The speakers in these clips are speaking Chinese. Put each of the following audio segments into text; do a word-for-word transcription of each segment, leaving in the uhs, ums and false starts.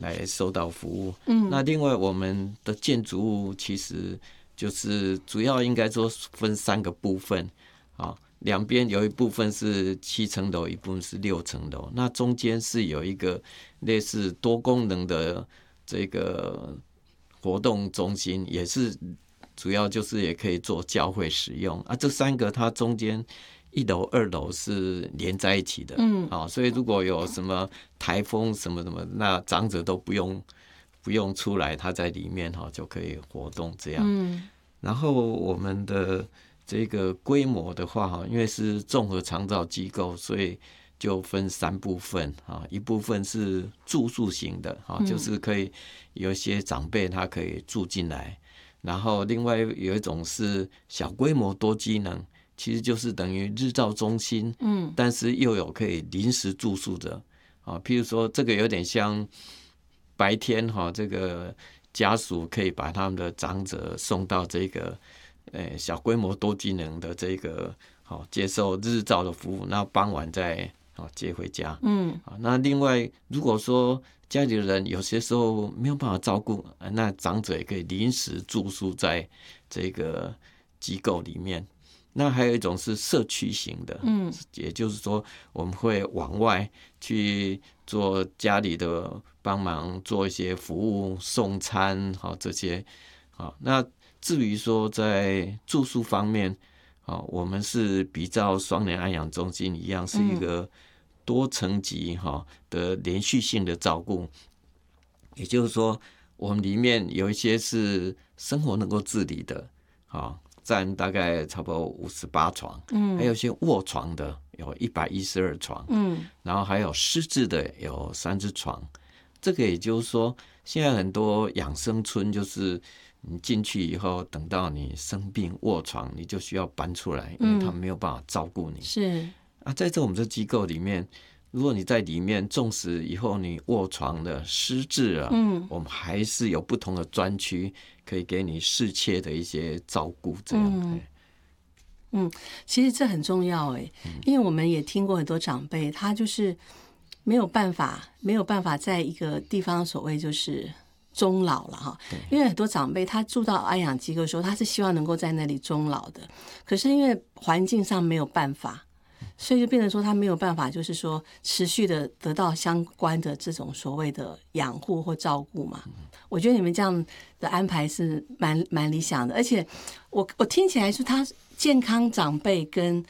来受到服务。嗯，那另外我们的建筑物其实就是主要应该说分三个部分啊，两边有一部分是七层楼，一部分是六层楼，那中间是有一个类似多功能的这个活动中心，也是主要就是也可以做教会使用啊。这三个它中间一楼、二楼是连在一起的，嗯，啊，所以如果有什么台风什么什么，那长者都不用不用出来，他在里面哈就可以活动这样。嗯，然后我们的这个规模的话哈，因为是综合长照机构，所以就分三部分啊，一部分是住宿型的啊，就是可以有一些长辈他可以住进来，然后另外有一种是小规模多机能，其实就是等于日照中心，嗯，但是又有可以临时住宿的啊，譬如说这个有点像白天哈，这个家属可以把他们的长者送到这个呃小规模多机能的这个好接受日照的服务，那傍晚再好接回家。嗯，那另外如果说家里的人有些时候没有办法照顾，那长者也可以临时住宿在这个机构里面。那还有一种是社区型的，嗯，也就是说我们会往外去做家里的帮忙，做一些服务、送餐，好这些，好。那至于说在住宿方面，好，我们是比照双联安养中心一样，是一个多层级哈的连续性的照顾，也就是说，我们里面有一些是生活能够自理的，好。占大概差不多五十八床，嗯，还有一些卧床的有一百一十二床，嗯，然后还有失智的有三只床。这个也就是说，现在很多养生村就是你进去以后，等到你生病卧床，你就需要搬出来，因为他们没有办法照顾你。是啊，在这我们这机构里面，如果你在里面，纵使以后你卧床了、失智了，嗯，我们还是有不同的专区。可以给你适切的一些照顾，这样。嗯， 嗯，其实这很重要哎，因为我们也听过很多长辈，他就是没有办法，没有办法在一个地方所谓就是终老了哈。因为很多长辈他住到安养机构的时候，他是希望能够在那里终老的，可是因为环境上没有办法。所以就变成说他没有办法就是说持续的得到相关的这种所谓的养护或照顾嘛。我觉得你们这样的安排是蛮蛮理想的，而且我我听起来是他健康长辈跟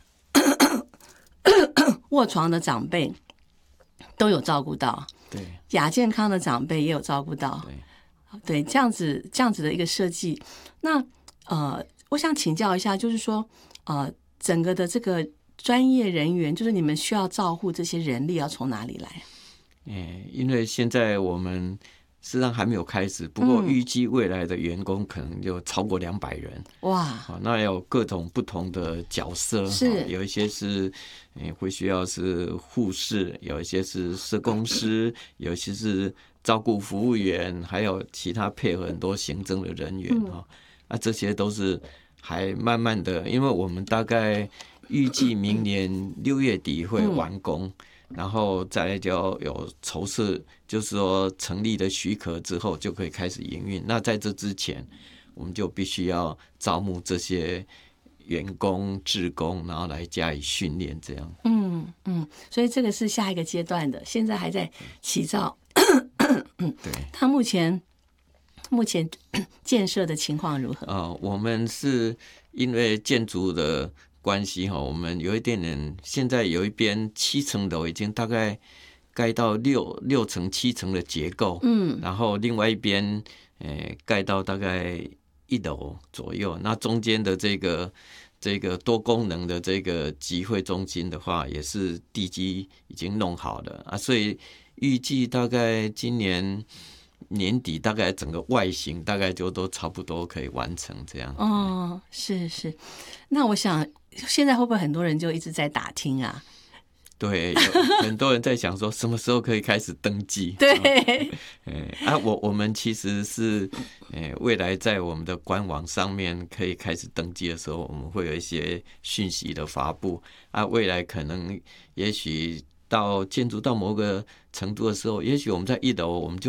卧床的长辈都有照顾到，对，亚健康的长辈也有照顾到，对，对，这样子这样子的一个设计。那呃，我想请教一下，就是说呃，整个的这个专业人员，就是你们需要照顾这些人力要从哪里来？ 欸、因为现在我们实际上还没有开始，不过预计未来的员工可能就超过两百人。哇、嗯！那有各种不同的角色，是有一些是、欸、会需要是护士，有一些是社工师，有一些是照顾服务员，还有其他配合很多行政的人员哈、嗯。啊，这些都是还慢慢的，因为我们大概预计明年六月底会完工。嗯，然后再来就有筹设，就是说成立的许可之后就可以开始营运。那在这之前，我们就必须要招募这些员工、志工，然后来加以训练，这样。 嗯嗯，所以这个是下一个阶段的，现在还在起造。对，他目前目前建设的情况如何？ 呃，我们是因为建筑的关系哈，我们有一点点，现在有一边七层楼已经大概盖到六六层七层的结构，嗯，然后另外一边呃盖到大概一楼左右，那中间的这个这个多功能的这个集会中心的话，也是地基已经弄好了啊，所以预计大概今年年底大概整个外形大概就都差不多可以完成这样。 哦，是是，那我想现在会不会很多人就一直在打听啊？ 对，有很多人在想说什么时候可以开始登记。 对， 欸、啊，我我们其实是、欸、未来在我们的官网上面可以开始登记的时候，我们会有一些讯息的发布啊。未来可能也许到建筑到某个程度的时候，也许我们在一楼我们就